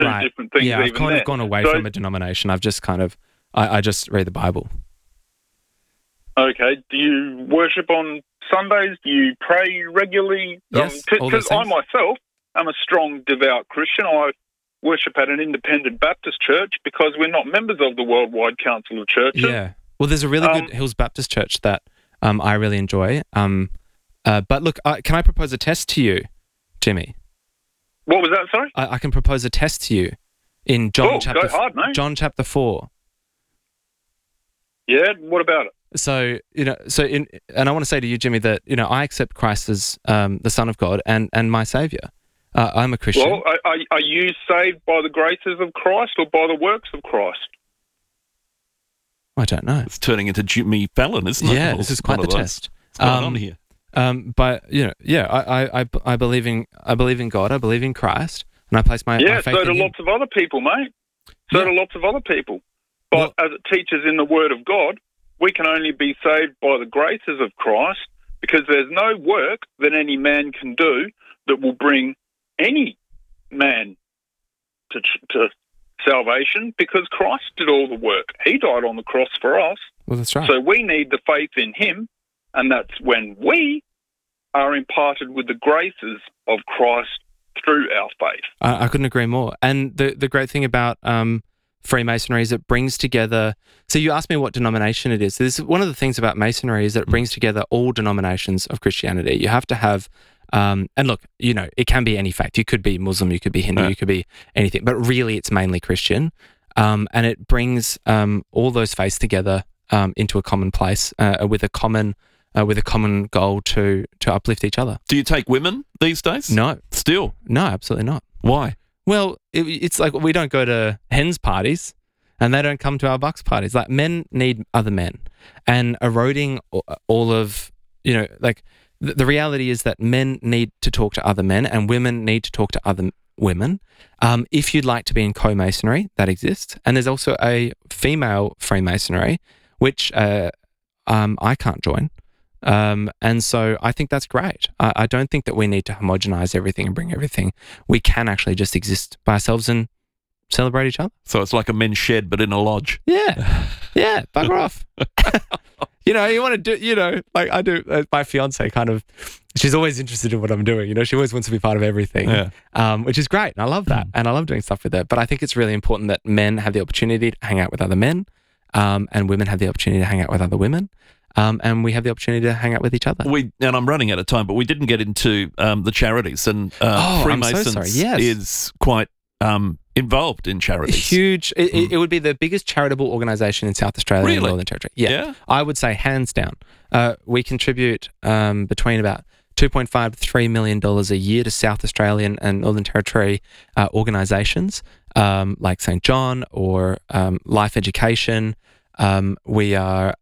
two Right. different things. Yeah, I've even kind then. of gone away So- from a denomination. I've just kind of, I just read the Bible. Okay. Do you worship on Sundays? Do you pray regularly? Yes, all those Because I things. myself am a strong, devout Christian. I worship at an independent Baptist church because we're not members of the Worldwide Council of Churches. Yeah. Well, there's a really good Hills Baptist church that I really enjoy. But look, can I propose a test to you, Jimmy? What was that, sorry? I can propose a test to you in John Go hard, mate. John chapter 4. Yeah, what about it? So, and I want to say to you, Jimmy, that, I accept Christ as the Son of God and my Savior. I'm a Christian. Well, are you saved by the graces of Christ or by the works of Christ? I don't know. It's turning into Jimmy Fallon, isn't it? Yeah, Or this is quite one the of those. test. What's going on here? But I believe in God. I believe in Christ, and I place my faith so in do Him. lots of other people, mate. So do lots of other people. But as it teaches in the Word of God, we can only be saved by the graces of Christ, because there's no work that any man can do that will bring any man to salvation, because Christ did all the work. He died on the cross for us. Well, that's right. So we need the faith in Him, and that's when we are imparted with the graces of Christ through our faith. I couldn't agree more. And the great thing about Freemasonry is it brings together. So you asked me what denomination it is. This is one of the things about Masonry is that it brings together all denominations of Christianity. You have to have, and look, it can be any faith. You could be Muslim, you could be Hindu, you could be anything, but really it's mainly Christian. And it brings all those faiths together into a common place with a common goal to uplift each other. Do you take women these days? No. Still? No, absolutely not. Why? Well, it's like we don't go to hens parties and they don't come to our bucks parties. Like, men need other men, and eroding all of, the reality is that men need to talk to other men and women need to talk to other women. If you'd like to be in co-masonry, that exists. And there's also a female Freemasonry, which I can't join. And so I think that's great. I don't think that we need to homogenize everything and bring everything. We can actually just exist by ourselves and celebrate each other. So it's like a men's shed, but in a lodge. Yeah. Yeah. Bugger off. You want to do, like I do, my fiance she's always interested in what I'm doing. She always wants to be part of everything, which is great. And I love that. And I love doing stuff with her. But I think it's really important that men have the opportunity to hang out with other men, and women have the opportunity to hang out with other women. And we have the opportunity to hang out with each other. And I'm running out of time, but we didn't get into the charities. And Freemasons I'm so sorry. Yes. is quite involved in charities. Huge. It would be the biggest charitable organisation in South Australia and Really? Northern Territory. Yeah. I would say hands down. We contribute between about $2.5 to $3 million a year to South Australian and Northern Territory organisations like St. John or Life Education. We have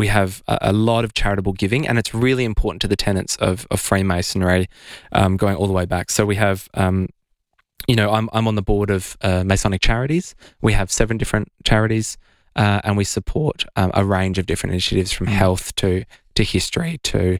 a lot of charitable giving, and it's really important to the tenets of Freemasonry, going all the way back. So we have, I'm on the board of Masonic Charities. We have 7 different charities, and we support a range of different initiatives from health to history to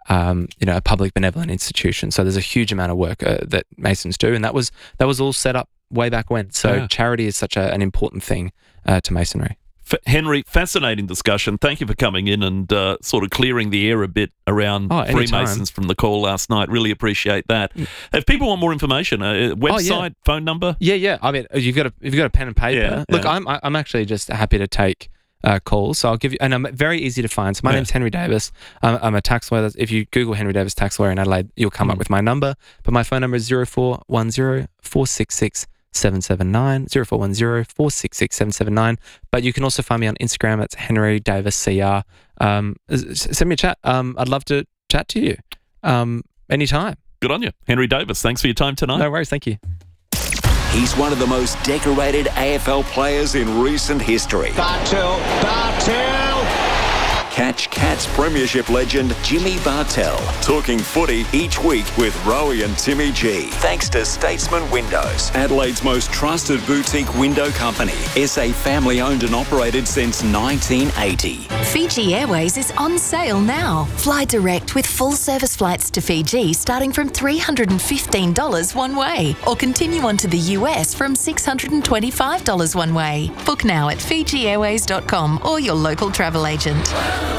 a public benevolent institution. So there's a huge amount of work that Masons do, and that was all set up way back when. So charity is such an important thing to Masonry. Henry, fascinating discussion. Thank you for coming in and sort of clearing the air a bit around Freemasons from the call last night. Really appreciate that. If people want more information, website, phone number? Yeah. I mean, if you've got a pen and paper. Look, I'm actually just happy to take calls. So I'll give you, and I'm very easy to find. So my name's Henry Davis. I'm a tax lawyer. If you Google Henry Davis tax lawyer in Adelaide, you'll come up with my number. But my phone number is 0410 466 779 0410 466 779. But you can also find me on Instagram. It's Henry Davis CR. Send me a chat. I'd love to chat to you anytime. Good on you. Henry Davis, thanks for your time tonight. No worries. Thank you. He's one of the most decorated AFL players in recent history. Bartel. Catch Cats Premiership legend Jimmy Bartell talking footy each week with Rowie and Timmy G. Thanks to Statesman Windows, Adelaide's most trusted boutique window company. SA family owned and operated since 1980. Fiji Airways is on sale now. Fly direct with full service flights to Fiji starting from $315 one way, or continue on to the US from $625 one way. Book now at FijiAirways.com or your local travel agent.